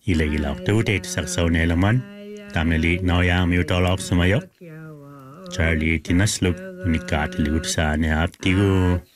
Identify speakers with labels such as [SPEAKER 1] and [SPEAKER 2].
[SPEAKER 1] ilegilaw tudet saksaw nelaman tamneli nawya mutolok sumayok Charlie tinasluk unikat liut sa ne aptigo